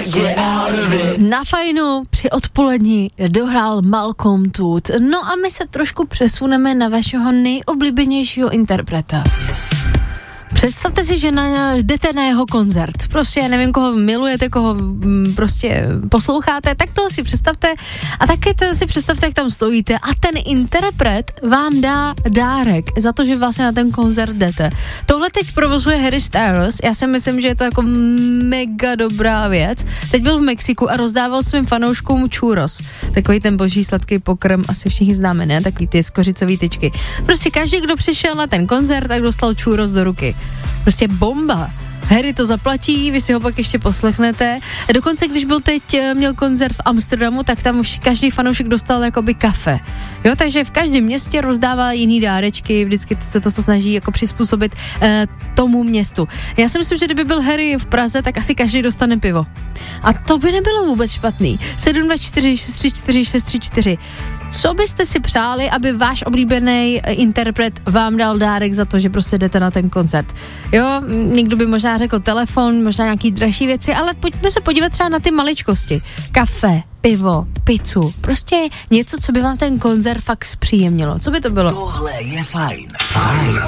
Na Fajnu při odpolední dohrál Malcolm Toot. No a my se trošku přesuneme na vašeho nejoblíbenějšího interpreta. Představte si, že jdete na jeho koncert. Prostě nevím, koho milujete, koho prostě posloucháte, tak toho si představte a taky to si představte, jak tam stojíte a ten interpret vám dá dárek za to, že vlastně na ten koncert jdete. Tohle teď provozuje Harry Styles, já si myslím, že je to jako mega dobrá věc. Teď byl v Mexiku a rozdával svým fanouškům churros. Takový ten boží sladký pokrm, asi všichni známe, ne? Takový ty skořicový tyčky. Prostě každý, kdo přišel na ten koncert, tak dostal churros do ruky. Prostě bomba. Harry to zaplatí, vy si ho pak ještě poslechnete. Dokonce, když měl koncert v Amsterdamu, tak tam už každý fanoušek dostal jakoby kafe. Jo, takže v každém městě rozdává jiný dárečky, vždycky se to snaží jako přizpůsobit tomu městu. Já si myslím, že kdyby byl Harry v Praze, tak asi každý dostane pivo. A to by nebylo vůbec špatný. 724 634 634. Co byste si přáli, aby váš oblíbený interpret vám dal dárek za to, že prostě jdete na ten koncert? Jo, někdo by možná řekl telefon, možná nějaký dražší věci, ale pojďme se podívat třeba na ty maličkosti. Kafe, pivo, pizzu, prostě něco, co by vám ten koncert fakt zpříjemnilo. Co by to bylo? Tohle je fajn. Fajn.